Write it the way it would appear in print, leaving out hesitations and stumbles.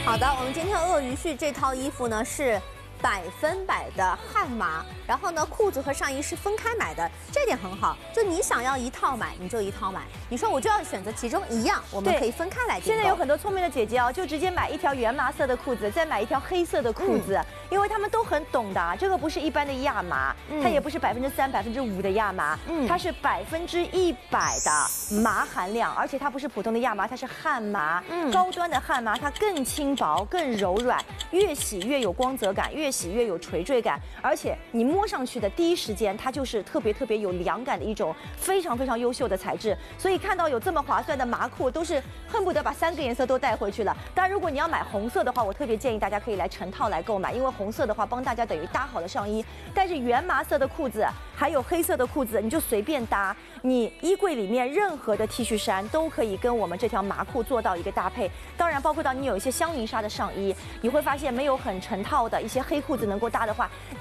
好的，我们今天鳄鱼恤这套衣服呢是100%的汉麻，然后呢裤子和上衣是分开买的，这点很好。就你想要一套买，你就一套买。你说我就要选择其中一样，我们可以分开来订购。 现在有很多聪明的姐姐啊，就直接买一条原麻色的裤子，再买一条黑色的裤子，因为她们都很懂的。这个不是一般的亚麻，它也不是3%、5%的亚麻，它是100%的麻含量，而且它不是普通的亚麻，它是汉麻，高端的汉麻，它更轻薄、更柔软，越洗越有光泽感，越洗越有垂坠感，而且你摸上去的第一时间，它就是特别有凉感的一种非常优秀的材质。所以看到有这么划算的麻裤，都是恨不得把3个颜色都带回去了。当然，如果你要买红色的话，我特别建议大家可以来成套来购买，因为红色的话帮大家等于搭好了上衣。但是原麻色的裤子还有黑色的裤子，你就随便搭，你衣柜里面任何的 T 恤衫都可以跟我们这条麻裤做到一个搭配。当然，包括到你有一些香云纱的上衣，你会发现没有很成套的一些黑裤子能够搭的话。